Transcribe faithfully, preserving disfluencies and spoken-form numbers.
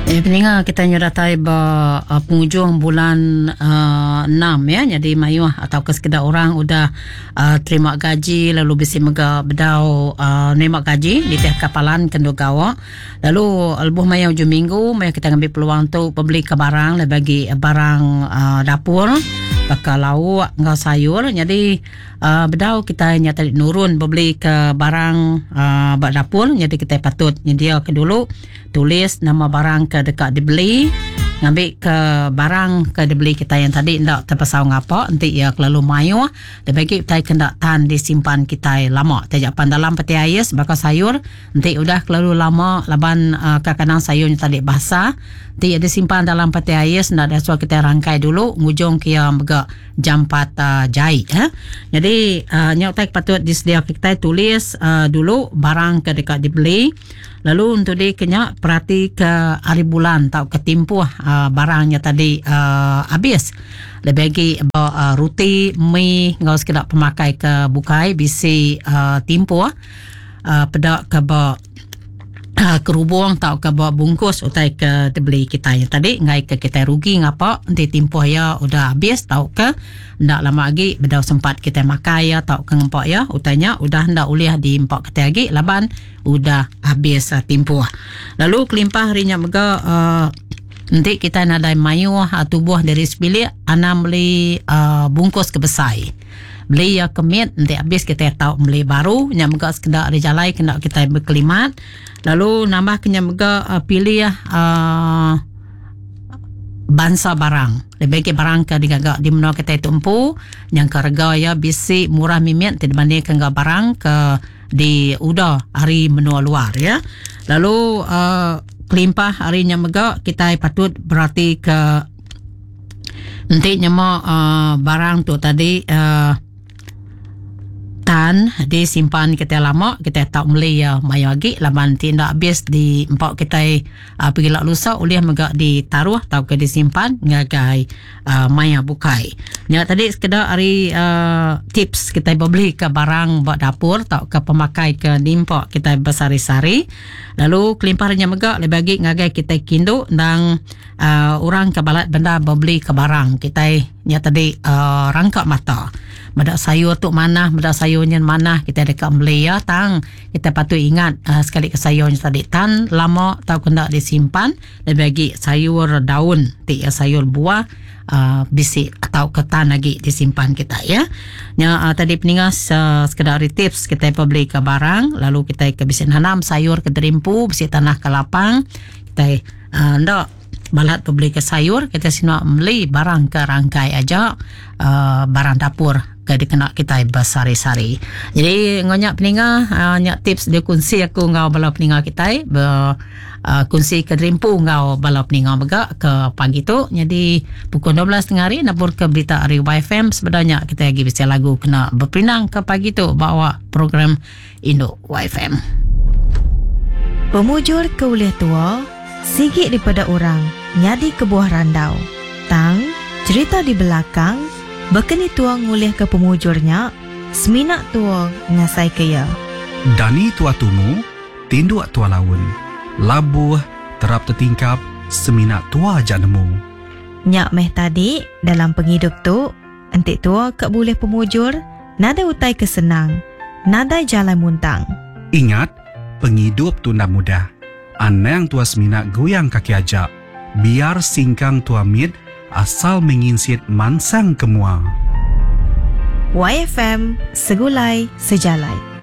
Eh, peninga kita nyudatai ba uh, penghujung bulan uh, enam ya. Jadi mayuh atau ke sekedar orang udah uh, terima gaji lalu bisi mega bedau uh, nemak gaji di teh kapalan kendo gawa. Lalu albuh mayuh hujung minggu mayuh kita ngambil peluang tu beli ke barang le bagi barang uh, dapur bakal lauk ngau sayur. Jadi uh, bedau kita nyata nurun beli ke barang uh, bak dapur. Jadi kita patut nyedia ke dulu tulis nama barang ke dekat dibeli, ngambil ke barang ke dibeli kita yang tadi ndak terpasau ngapa nanti ya kelalu mayu dan bagi kita kena tan disimpan kita lama tejapan dalam peti ais bakal sayur nanti udah kelalu lama laban uh, kadang sayurnya tadi basah nanti ya disimpan dalam peti ais ndak ada suatu kita rangkai dulu ngujung kia mega jam empat uh, jahit eh. Jadi uh, nyok patut disediakan kita tulis uh, dulu barang ke dekat dibeli. Lalu untuk dia kena perhati ke hari bulan atau ketimpuh uh, barangnya tadi uh, habis. Lebih lagi uh, ruti, mie, ngau sekedar pemakai ke bukai, bisi uh, timpuh. Uh, pedak ke bawa uh, kerubung atau ke bawa bungkus utai ke dibeli kita yang tadi. Ngai ke kita rugi ngapa, nanti timpuh ya udah habis tau ke. Ndak lama lagi bedau sempat kita makai ya tau ke ngempak ya. Utanya udah ndak uliah di empak kita lagi laban udah habis uh, timpuh. Lalu kelimpah harinya mega uh, nanti kita nadai mayu uh, tubuh dari sebilik ana beli uh, bungkus kebesai. Beli ya kemit nanti habis kita tahu beli baru nya mega sekedar rejalai kena kita berkelimat. Lalu nambah kenya mega uh, pilih uh, bansa barang. Lebih ke barang ke digagak di mana kita tumpu yang ke harga ya bisi murah mimit tidak banding ke barang ke di udah hari menua luar ya. Lalu uh, kelimpah harinya mega kita patut berarti ke nanti nyama uh, barang tu tadi uh, tan disimpan kita lama kita tak beli ya maya lagi laban tindak habis di empat kita uh, pergi lak lusa uliah mega ditaruh atau ke disimpan ngagai uh, maya bukai. Ya tadi sekedar hari uh, tips kita beli ke barang buat dapur atau ke pemakai ke dimpak kita bersari-sari. Lalu kelimpahannya mega lebih lagi ngagai kita kindu dan uh, orang ke balat benda beli ke barang kita nya tadi uh, rangkap mata. Benda sayur tu mana, benda sayurnya mana kita dekat beli ya tang. Kita patut ingat uh, sekali ke sayurnya tadi tan lama tau kena disimpan lebih lagi sayur daun, ti ya sayur buah uh, bisi atau ketan lagi disimpan kita ya. Nya uh, tadi peningas uh, sekedar tips kita beli ke barang lalu kita ke bisi nanam sayur ke derimpu, bisi tanah ke lapang. Kita uh, ndak balat beli ke sayur kita sini beli barang ke rangkai aja uh, barang dapur ke dikena kita bersari-sari. Jadi ngonyak peninga uh, nyak tips dia kunci aku ngau bala peninga kita be uh, kunci ke rimpu ngau bala peninga bega ke pagi tu. Jadi pukul dua belas tengah hari napur ke berita Ari Y F M sebenarnya kita lagi bisa lagu kena berpinang ke pagi tu bawa program Indo Y F M. Pemujur ke uliah tua sikit daripada orang nyadi ke buah randau. Tang cerita di belakang bekeni tua ngulih ke pemujurnya seminak tua ngasai kaya. Dani tua tumu tinduak tua laun labuh terap tertingkap seminak tua aja nemu. Nyak meh tadi dalam penghidup tu entik tua ke boleh pemujur nada utai kesenang nada jalan muntang. Ingat penghidup tu ndak mudah. Anang tua seminak goyang kaki ajak biar singkang tua mit asal menginsit mansang kemua. Y F M segulai sejalai.